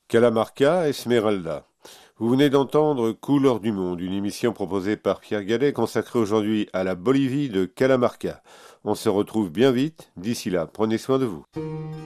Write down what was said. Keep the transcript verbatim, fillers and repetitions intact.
Calamarca, Esmeralda. Vous venez d'entendre Couleur du Monde, une émission proposée par Pierre Gallet consacrée aujourd'hui à la Bolivie de Calamarca. On se retrouve bien vite. D'ici là, prenez soin de vous.